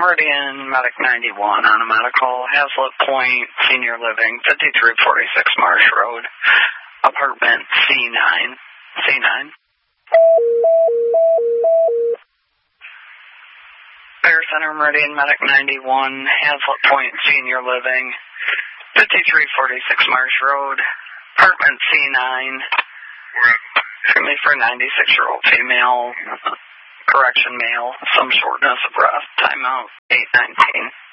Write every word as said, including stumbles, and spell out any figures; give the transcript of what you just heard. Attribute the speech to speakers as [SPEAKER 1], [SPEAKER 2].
[SPEAKER 1] Meridian Medic ninety-one on a medical, Hazlet Point, Senior Living, fifty-three forty-six Marsh Road, apartment C nine. C nine. Bear Center Meridian Medic ninety-one, Hazlet Point, Senior Living, fifty-three forty-six Marsh Road, apartment C nine. Screening for a ninety-six-year-old female, correction male, some shortness of breath, timeout eight nineteen.